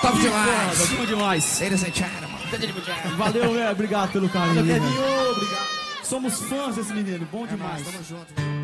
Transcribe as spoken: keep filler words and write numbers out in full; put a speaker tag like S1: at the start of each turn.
S1: Top demais.
S2: Foda, bom demais.
S1: Ladies and gentlemen.
S2: Valeu, velho. Obrigado pelo carinho.
S3: Valeu,
S2: velho.
S3: Kevinho. Obrigado. Somos fãs desse menino. Bom
S1: É
S3: demais.
S1: nóis, tamo junto.